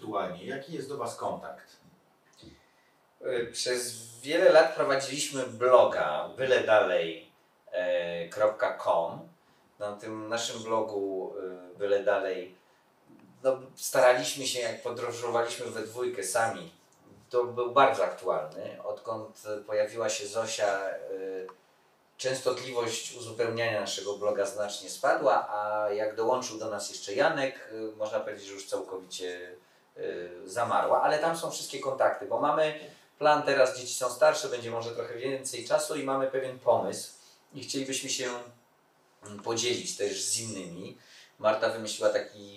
aktualnie? Jaki jest do Was kontakt? Przez wiele lat prowadziliśmy bloga byledalej.com. Na tym naszym blogu Byle Dalej staraliśmy się, jak podróżowaliśmy we dwójkę sami, to był bardzo aktualny. Odkąd pojawiła się Zosia, częstotliwość uzupełniania naszego bloga znacznie spadła, a jak dołączył do nas jeszcze Janek, można powiedzieć, że już całkowicie zamarła, ale tam są wszystkie kontakty, bo mamy plan teraz, dzieci są starsze, będzie może trochę więcej czasu i mamy pewien pomysł i chcielibyśmy się podzielić też z innymi. Marta wymyśliła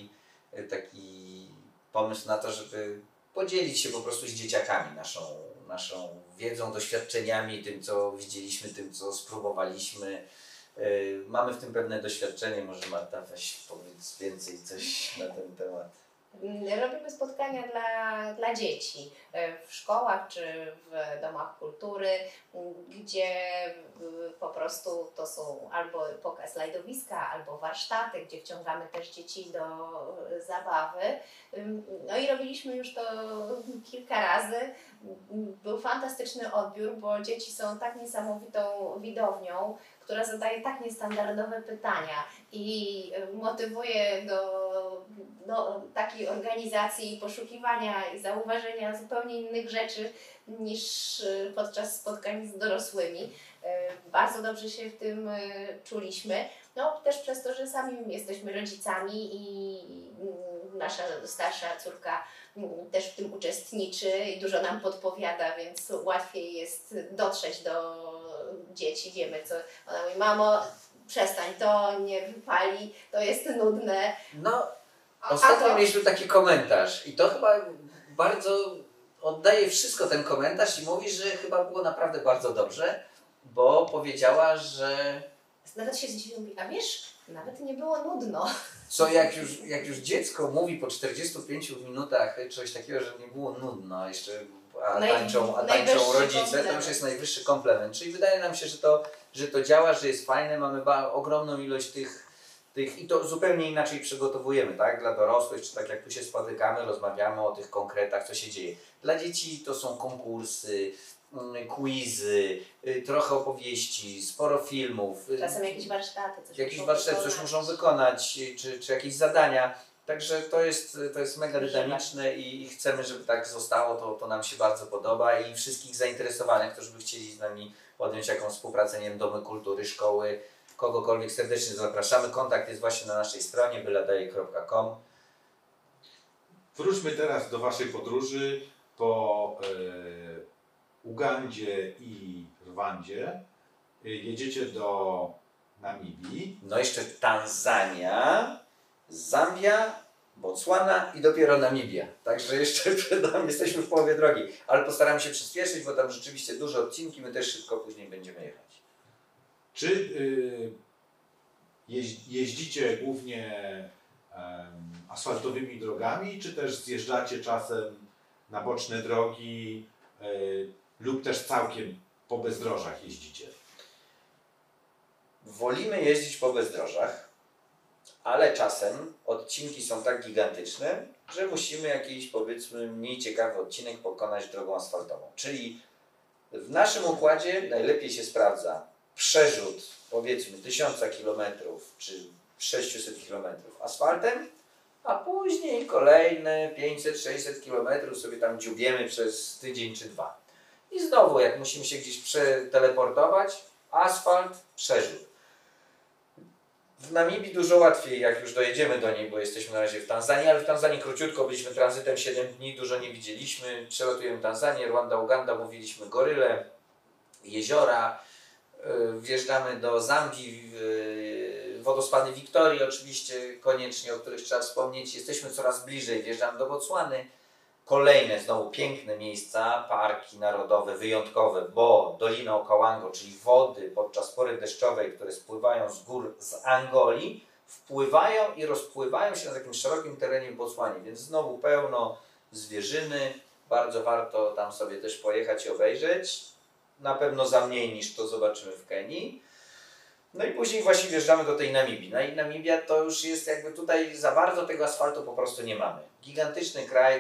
taki pomysł na to, żeby podzielić się po prostu z dzieciakami naszą wiedzą, doświadczeniami, tym co widzieliśmy, tym co spróbowaliśmy. Mamy w tym pewne doświadczenie, może Marta weź powiedz więcej coś na ten temat. Robimy spotkania dla dzieci w szkołach czy w domach kultury, gdzie po prostu to są albo pokaz slajdowiska, albo warsztaty, gdzie wciągamy też dzieci do zabawy. No i robiliśmy już to kilka razy. Był fantastyczny odbiór, bo dzieci są tak niesamowitą widownią, która zadaje tak niestandardowe pytania i motywuje do takiej organizacji, poszukiwania i zauważenia zupełnie innych rzeczy niż podczas spotkań z dorosłymi. Bardzo dobrze się w tym czuliśmy. No też przez to, że sami jesteśmy rodzicami i nasza starsza córka też w tym uczestniczy i dużo nam podpowiada, więc łatwiej jest dotrzeć do dzieci. Wiemy, co ona mówi: mamo, przestań, to nie wypali, to jest nudne. No, ostatnio mieliśmy taki komentarz i to chyba bardzo oddaje wszystko ten komentarz i mówi, że chyba było naprawdę bardzo dobrze, bo powiedziała, że... Nawet się zdziwił, a wiesz, nawet nie było nudno. Co jak już dziecko mówi po 45 minutach coś takiego, że nie było nudno, jeszcze a tańczą rodzice, to już jest najwyższy komplement. Czyli wydaje nam się, że to działa, że jest fajne, mamy ogromną ilość tych i to zupełnie inaczej przygotowujemy, tak? Dla dorosłych, czy tak jak tu się spotykamy, rozmawiamy o tych konkretach, co się dzieje. Dla dzieci to są konkursy, quizy, trochę opowieści, sporo filmów. Czasem jakieś warsztaty. Coś muszą wykonać, czy jakieś zadania. Także to jest mega dynamiczne i chcemy, żeby tak zostało, to nam się bardzo podoba i wszystkich zainteresowanych, którzy by chcieli z nami podjąć jakąś współpracę, nie wiem, domy kultury, szkoły, kogokolwiek serdecznie zapraszamy. Kontakt jest właśnie na naszej stronie byledalej.com. Wróćmy teraz do Waszej podróży po Ugandzie i Rwandzie. Jedziecie do Namibii. No jeszcze Tanzania, Zambia, Botswana i dopiero Namibia. Także jeszcze przed nami jesteśmy w połowie drogi. Ale postaramy się przyspieszyć, bo tam rzeczywiście duże odcinki, my też szybko później będziemy jechać. Czy jeździcie głównie asfaltowymi drogami, czy też zjeżdżacie czasem na boczne drogi lub też całkiem po bezdrożach jeździcie? Wolimy jeździć po bezdrożach, ale czasem odcinki są tak gigantyczne, że musimy jakiś, powiedzmy, mniej ciekawy odcinek pokonać drogą asfaltową. Czyli w naszym układzie najlepiej się sprawdza przerzut, powiedzmy, 1000 km czy 600 km asfaltem, a później kolejne 500-600 km sobie tam dziubiemy przez tydzień czy dwa. I znowu, jak musimy się gdzieś przeteleportować, asfalt, przerzut. W Namibii dużo łatwiej, jak już dojedziemy do niej, bo jesteśmy na razie w Tanzanii, ale w Tanzanii króciutko, byliśmy tranzytem 7 dni, dużo nie widzieliśmy. Przelatujemy Tanzanię, Rwanda, Uganda, mówiliśmy goryle, jeziora. Wjeżdżamy do Zambii, wodospady Wiktorii oczywiście koniecznie, o których trzeba wspomnieć. Jesteśmy coraz bliżej, wjeżdżamy do Botswany. Kolejne znowu piękne miejsca, parki narodowe, wyjątkowe, bo Dolina Okavango, czyli wody podczas pory deszczowej, które spływają z gór z Angolii, wpływają i rozpływają się na takim szerokim terenie w Botswanie, więc znowu pełno zwierzyny, bardzo warto tam sobie też pojechać i obejrzeć. Na pewno za mniej niż to zobaczymy w Kenii. No i później właśnie wjeżdżamy do tej Namibii. No i Namibia to już jest jakby tutaj za bardzo tego asfaltu po prostu nie mamy. Gigantyczny kraj,